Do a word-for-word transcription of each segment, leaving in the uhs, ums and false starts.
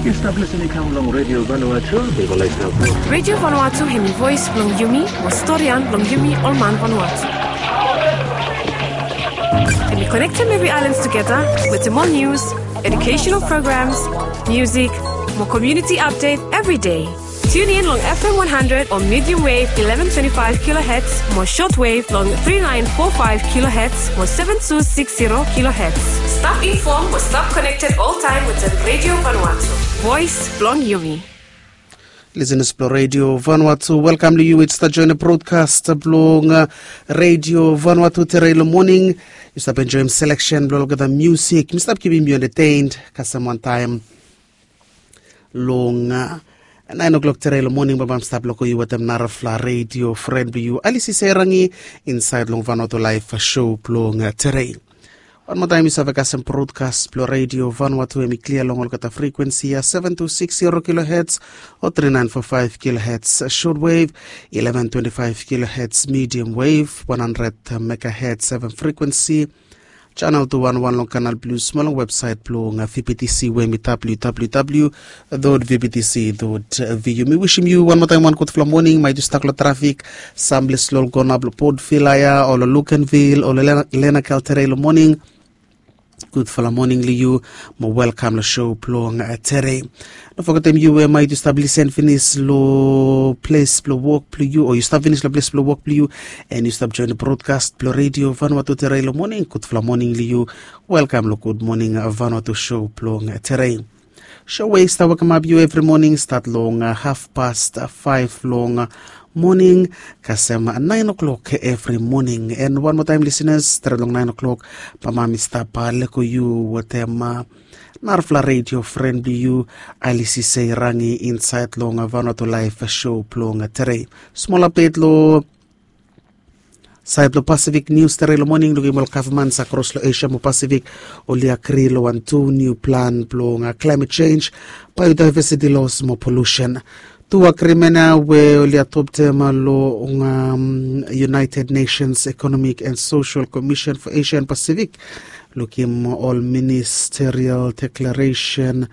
Established in Kamlong Radio Vanuatu, Bibalai Radio Vanuatu hemi voice long yumi, Wastorian long yumi Olman Vanuatu. And we connect maybe islands together with more news, educational programs, music, more community update every day. Tune in long F M one hundred on medium wave eleven twenty-five kilohertz, more shortwave long thirty-nine forty-five kilohertz, more seventy-two sixty kilohertz. Stop informed or stop connected all time with the Radio Vanuatu. Voice Blong Yumi. Listeners, Blong Radio Vanuatu, welcome to you. It's the journey broadcast Blong Radio Vanuatu Terelo morning. You stop enjoying selection, Blong the music. You stop keeping you entertained. Cause one time long. Uh, nine o'clock today in the morning, babam stop loko you with them Narafla Radio friend you. Alice Serangi inside Long Vanuatu Live show Plong today. One more time, you have a custom broadcast Plong Radio Vanuatu emi clear long all kata frequency seven two six zero kilohertz or three nine four five kilohertz shortwave, eleven twenty-five kilohertz medium wave, one hundred megahertz seven frequency. Channel two one one long canal plus small website plong V P T C wemi w w w dot v p t c dot v u. Me wishing you one more time one good flow morning. My distaklo traffic samble slow gonna pod filaya or Lucanville or Lena Calterelo morning. Good for the morning, Liu. Mo welcome the show, Plong Tere. Don't forget them you might establish and finish lo place, plo walk, plo you, or you stop finish lo place, plo walk, plo you, and you stop join the broadcast, plo radio, Vanuatu Tere lo morning. Good for the morning, Liu. Welcome, lo good morning, Vanuatu show, Plong Tere. Show waste, welcome up you every morning, start long, uh, half past uh, five long. Uh, morning, kasem nine o'clock every morning. And one more time, listeners, along nine o'clock, pamami stapa leko you with them uh, Narfla Radio friendly you, Alice say rangi inside long Vanuatu Live show plong tere. Small update lo side lo Pacific news tere lo morning lo gimol governments across lo Asia mo Pacific olia kri lo one two new plan plong uh, climate change, biodiversity loss mo pollution. Tua krimena we olia top tema lo um, United Nations Economic and Social Commission for Asia and Pacific looking all ministerial declaration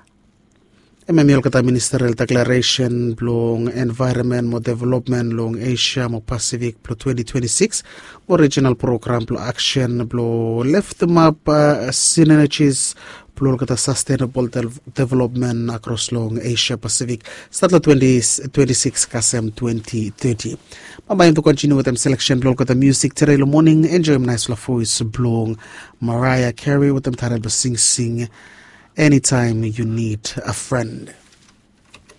ememiol kata ministerial declaration long environment mo development long Asia mo Pacific pro twenty twenty-six original program pro action pro left map uh, synergies pro kata sustainable de- development across long Asia Pacific start twenty twenty-six kasem twenty thirty. Mama to continue with them selection pro kata music today lo morning enjoy nice la voice blong Mariah Carey with them title Sing Sing Anytime You Need a Friend.